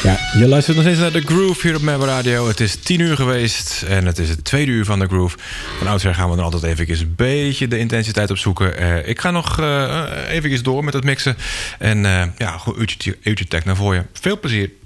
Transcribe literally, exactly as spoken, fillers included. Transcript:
Ja, je luistert nog steeds naar The Groove hier op Mabba Radio. Het is tien uur geweest en het is het tweede uur van The Groove. Van oudsher gaan we dan altijd even een beetje de intensiteit opzoeken. Uh, ik ga nog uh, even door met het mixen. En uh, ja, gewoon uurtje, uurtje techno voor je. Veel plezier.